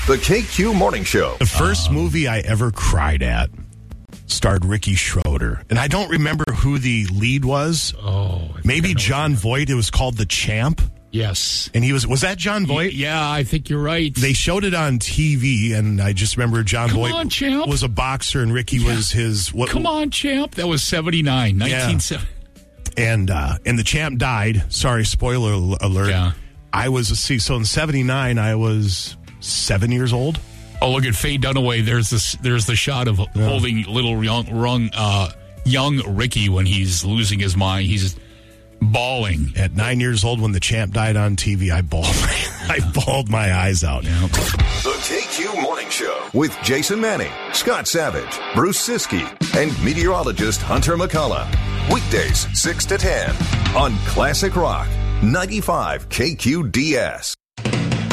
The KQ Morning Show. The first movie I ever cried at starred Ricky Schroeder. And I don't remember who the lead was. Maybe John Voight. It was called The Champ. Yes. And was that John Voight? Yeah, I think you're right. They showed it on TV, and I just remember John Voight was a boxer, and Ricky was his... Come on, Champ. That was 79, 1970. And the Champ died. Sorry, spoiler alert. Yeah. So in 79, I was 7 years old. Oh, look at Faye Dunaway. There's the shot of holding little young Ricky when he's losing his mind. He's bawling. At 9 years old, when the Champ died on TV, I bawled my eyes out. Yeah. The KQ Morning Show with Jason Manning, Scott Savage, Bruce Siskey, and meteorologist Hunter McCullough. Weekdays 6 to 10 on Classic Rock 95 KQDS.